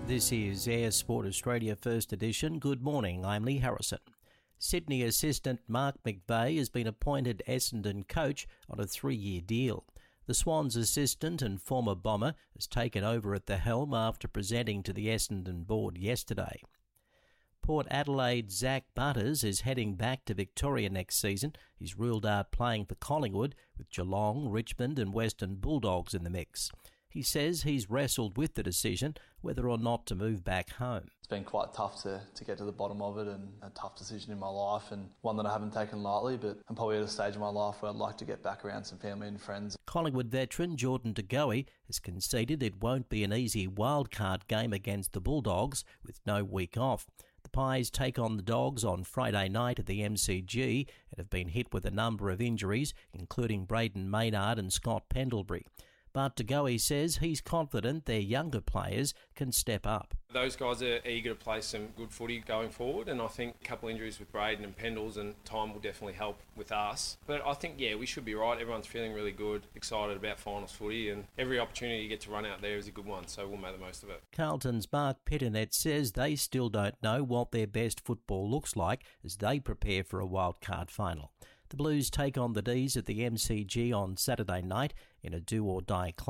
This is Air Sport Australia First Edition. Good morning, I'm Lee Harrison. Sydney assistant Mark McVeigh has been appointed Essendon coach on a 3-year deal. The Swans assistant and former Bomber has taken over at the helm after presenting to the Essendon board yesterday. Port Adelaide's Zach Butters is heading back to Victoria next season. He's ruled out playing for Collingwood, with Geelong, Richmond and Western Bulldogs in the mix. He says he's wrestled with the decision whether or not to move back home. It's been quite tough to get to the bottom of it, and a tough decision in my life, and one that I haven't taken lightly, but I'm probably at a stage in my life where I'd like to get back around some family and friends. Collingwood veteran Jordan De Goey has conceded it won't be an easy wildcard game against the Bulldogs with no week off. The Pies take on the Dogs on Friday night at the MCG and have been hit with a number of injuries, including Braden Maynard and Scott Pendlebury. But De Goey says he's confident their younger players can step up. Those guys are eager to play some good footy going forward, and I think a couple of injuries with Braden and Pendles and time will definitely help with us. But I think, we should be right. Everyone's feeling really good, excited about finals footy, and every opportunity you get to run out there is a good one, so we'll make the most of it. Carlton's Mark Pitternet says they still don't know what their best football looks like as they prepare for a wildcard final. The Blues take on the D's at the MCG on Saturday night in a do-or-die clash.